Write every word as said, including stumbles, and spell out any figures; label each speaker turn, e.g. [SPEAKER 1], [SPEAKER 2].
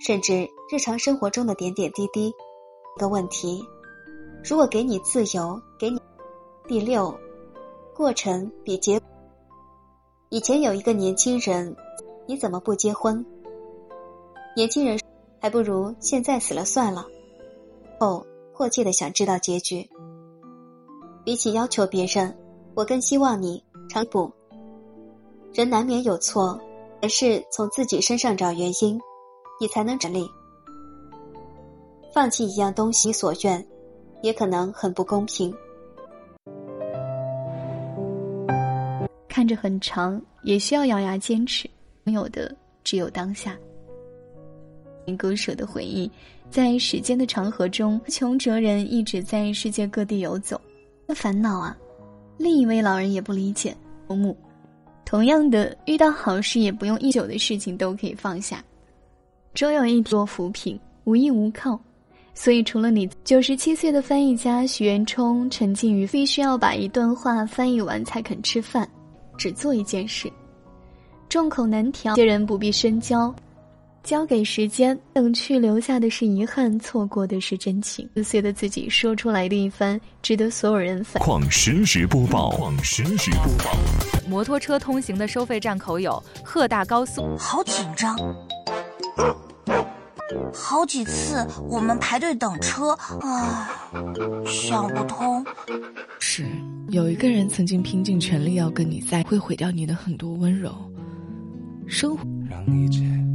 [SPEAKER 1] 甚至日常生活中的点点滴滴。一个问题，如果给你自由，给你第六，过程比结果。以前有一个年轻人，你怎么不结婚？年轻人还不如现在死了算了。后迫切地想知道结局。比起要求别人，我更希望你长步。人难免有错，而是从自己身上找原因，你才能整理。放弃一样东西所愿，也可能很不公平。
[SPEAKER 2] 看着很长，也需要咬牙坚持，拥有的只有当下。割舍的回忆，在时间的长河中，穷哲人一直在世界各地游走，烦恼啊。另一位老人也不理解，伯母同样的，遇到好事也不用一久的事情都可以放下，终有一座浮萍，无依无靠。所以除了你，九十七岁的翻译家徐元冲沉浸于必须要把一段话翻译完才肯吃饭，只做一件事，众口难调，些人不必深交，交给时间，等去留下的是遗憾，错过的是真情。四岁的自己说出来的一番，值得所有人反。
[SPEAKER 3] 况实时播报，况实时播报。
[SPEAKER 4] 摩托车通行的收费站口有鹤大高速。
[SPEAKER 5] 好紧张，好几次我们排队等车，唉，想不通。
[SPEAKER 6] 是有一个人曾经拼尽全力要跟你在，会毁掉你的很多温柔。生活
[SPEAKER 3] 让一切